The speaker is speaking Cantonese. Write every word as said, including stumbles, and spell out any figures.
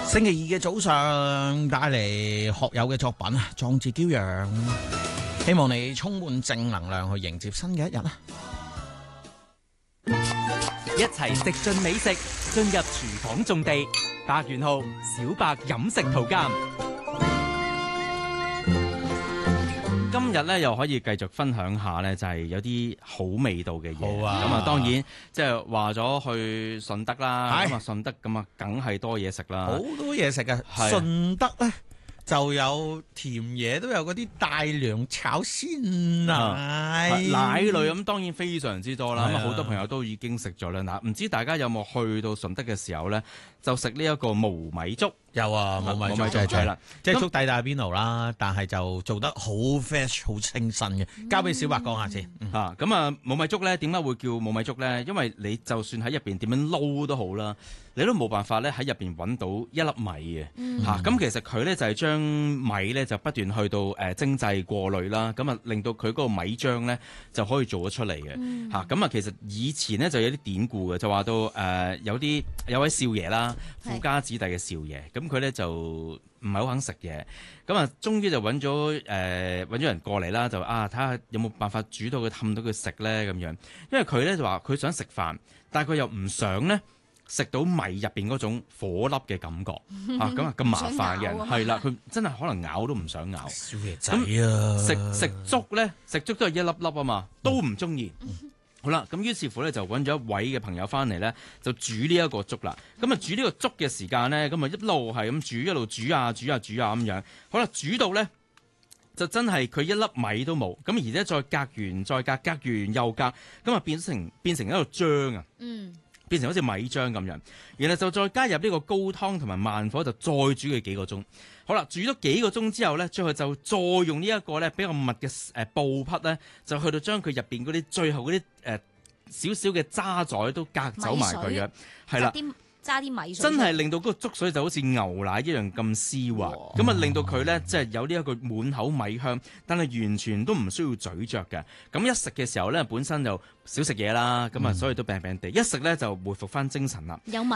星期二嘅早上帶嚟學友嘅作品《壯志驕陽》，希望你充滿正能量去迎接新嘅一日啦！ 一齊食盡美食，進入廚房種地。百元號小白飲食圖鑑。今日咧又可以繼續分享下咧，就係有啲好味道嘅嘢。 好啊！ 咁啊，當然即係話咗去順德啦，咁啊順德咁啊，梗係多嘢食啦， 好多嘢食啊！順德咧就有甜嘢，都有嗰啲大良炒鮮奶、 啊、奶類咁，當然非常之多啦。咁啊，好多朋友都已經食咗啦。嗱，唔知大家有冇去到順德嘅時候咧，就食呢一個無米粥。 有啊，冇米粥就係啦，即係粥底打邊爐啦，但係就做得好 fresh、好清新嘅。交俾小白講下先嚇。咁啊，冇米粥咧點解會叫冇米粥咧？因為你就算喺入邊點樣撈都好啦，你都冇辦法咧喺入邊揾到一粒米嘅嚇。咁其實佢咧就係將米咧就不斷去到誒精製過濾啦，咁啊令到佢嗰個米漿咧就可以做得出嚟嘅嚇。咁啊其實以前咧就有啲典故嘅，就話到誒有啲有位少爺啦，富家子弟嘅少爺咁。佢咧就唔係好肯食嘢，咁啊，終於就揾咗誒揾咗人過嚟啦，就啊睇下有冇辦法煮到佢氹到佢食咧咁樣，因為佢咧就話佢想食飯，但係佢又唔想咧食到米入邊嗰種火粒嘅感覺啊，咁啊咁麻煩嘅人係啦，佢真係可能咬都唔想咬。 少爺仔啊， 食食粥咧，食粥都係一粒粒啊嘛，都唔中意。好啦，咁於是乎咧就揾咗一位嘅朋友翻嚟咧，就煮呢一個粥啦。咁啊煮呢個粥嘅時間咧，咁啊一路係咁煮，一路煮啊煮啊煮啊咁樣。好啦，煮到咧就真係佢一粒米都冇。咁而且再隔完再隔，隔完又隔，咁啊變成變成一個漿啊，嗯，變成好似米漿咁樣。然後就再加入呢個高湯同埋慢火，就再煮佢幾個鐘。好啦，煮咗幾個鐘之後咧，最後就再用呢一個咧比較密嘅誒布匹咧，就去到將佢入邊嗰啲最後嗰啲誒少少嘅渣滓都隔走埋佢嘅，係啦， 揸啲米水， 真係令到嗰個粥水就好似牛奶一樣咁絲滑，咁啊令到佢咧即係有呢一個滿口米香，但係完全都唔需要咀嚼嘅。咁一食嘅時候咧，本身就少食嘢啦，咁啊所以都病病地，一食咧就回復翻精神啦。 有米